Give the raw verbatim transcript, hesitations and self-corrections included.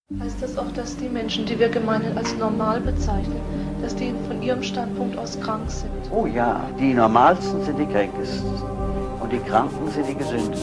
Heißt das auch, dass die Menschen, die wir gemeinhin als normal bezeichnen, dass die von ihrem Standpunkt aus krank sind? Oh ja, die Normalsten sind die Kränkesten und die Kranken sind die Gesünden.